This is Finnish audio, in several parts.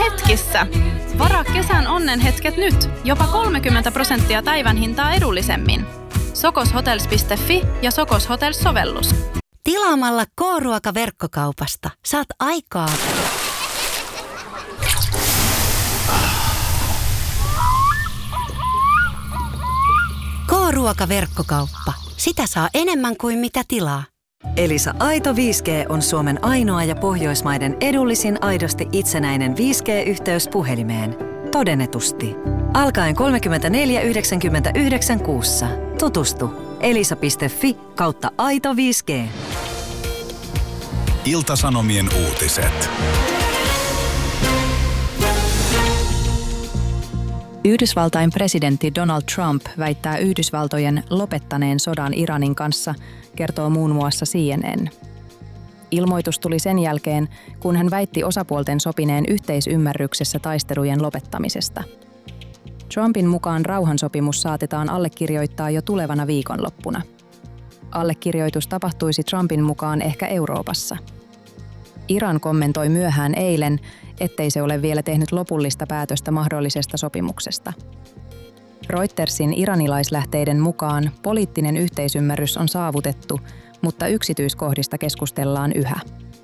hetkissä. Varaa kesän onnenhetket nyt. Jopa 30% päivän hintaa edullisemmin. sokoshotels.fi ja Sokos Hotels-sovellus. Tilaamalla K-ruoka-verkkokaupasta saat aikaa. K-ruoka-verkkokauppa. Sitä saa enemmän kuin mitä tilaa. Elisa Aito 5G on Suomen ainoa ja Pohjoismaiden edullisin aidosti itsenäinen 5G-yhteys puhelimeen. Todennetusti. Alkaen 34,99 kuussa. Tutustu elisa.fi/aito 5G. Ilta-Sanomien uutiset. Yhdysvaltain presidentti Donald Trump väittää Yhdysvaltojen lopettaneen sodan Iranin kanssa, kertoo muun muassa CNN. Ilmoitus tuli sen jälkeen, kun hän väitti osapuolten sopineen yhteisymmärryksessä taistelujen lopettamisesta. Trumpin mukaan rauhansopimus saatetaan allekirjoittaa jo tulevana viikonloppuna. Allekirjoitus tapahtuisi Trumpin mukaan ehkä Euroopassa. Iran kommentoi myöhään eilen, ettei se ole vielä tehnyt lopullista päätöstä mahdollisesta sopimuksesta. Reutersin iranilaislähteiden mukaan poliittinen yhteisymmärrys on saavutettu, mutta yksityiskohdista keskustellaan yhä.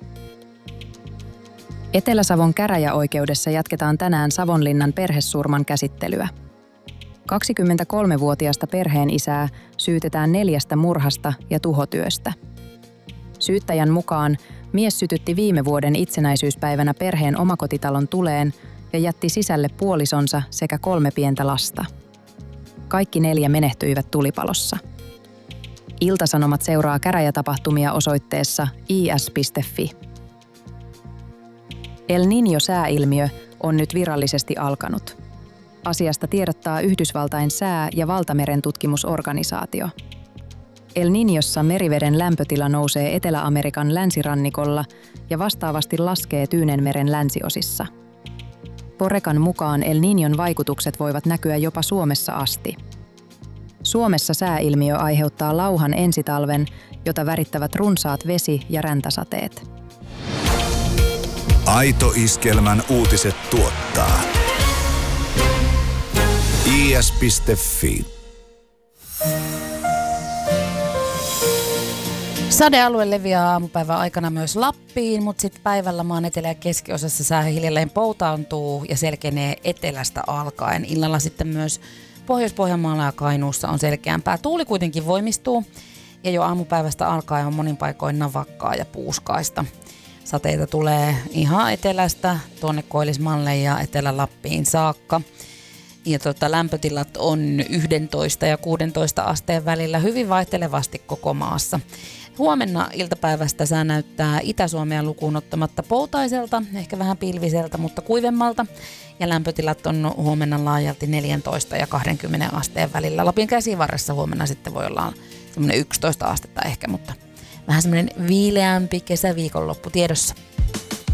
Etelä-Savon käräjäoikeudessa jatketaan tänään Savonlinnan perhesurman käsittelyä. 23-vuotiasta perheenisää syytetään 4 murhasta ja tuhotyöstä. Syyttäjän mukaan mies sytytti viime vuoden itsenäisyyspäivänä perheen omakotitalon tuleen ja jätti sisälle puolisonsa sekä 3 pientä lasta. Kaikki 4 menehtyivät tulipalossa. Ilta-Sanomat seuraa käräjätapahtumia osoitteessa is.fi. El Niño-sääilmiö on nyt virallisesti alkanut. Asiasta tiedottaa Yhdysvaltain sää- ja valtameren tutkimusorganisaatio. El Niñossa meriveden lämpötila nousee Etelä-Amerikan länsirannikolla ja vastaavasti laskee Tyynenmeren länsiosissa. Porekan mukaan El Niñon vaikutukset voivat näkyä jopa Suomessa asti. Suomessa sääilmiö aiheuttaa lauhan ensitalven, jota värittävät runsaat vesi- ja räntäsateet. Aito Iskelmän uutiset tuottaa is.fi. Sadealue leviää aamupäivän aikana myös Lappiin, mutta sitten päivällä maan etelä- ja keskiosassa sää hiljalleen poutaantuu ja selkenee etelästä alkaen. Illalla sitten myös Pohjois-Pohjanmaalla ja Kainuussa on selkeämpää. Tuuli kuitenkin voimistuu ja jo aamupäivästä alkaen on monin paikoin navakkaa ja puuskaista. Sateita tulee ihan etelästä tuonne Koillismaalle ja Etelä-Lappiin saakka. Ja lämpötilat on 11 ja 16 asteen välillä hyvin vaihtelevasti koko maassa. Huomenna iltapäivästä sää näyttää Itä-Suomea lukuun ottamatta poutaiselta, ehkä vähän pilviseltä, mutta kuivemmalta. Ja lämpötilat on huomenna laajalti 14 ja 20 asteen välillä. Lapin käsivarressa huomenna sitten voi olla semmoinen 11 astetta ehkä, mutta vähän semmoinen viileämpi kesäviikonloppu tiedossa.